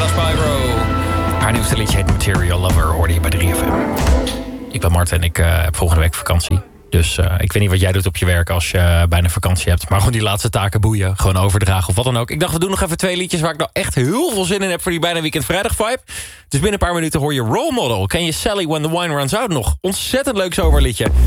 Spyro. Haar nieuwste liedje heet Material Lover, hoorde je bij 3FM. Ik ben Marten en ik heb volgende week vakantie. Dus ik weet niet wat jij doet op je werk als je bijna vakantie hebt. Maar gewoon die laatste taken boeien. Gewoon overdragen of wat dan ook. Ik dacht, we doen nog even 2 liedjes waar ik nou echt heel veel zin in heb... voor die bijna weekend vrijdag vibe. Dus binnen een paar minuten hoor je Role Model. Ken je Sally When the Wine Runs Out nog? Ontzettend leuk zomerliedje.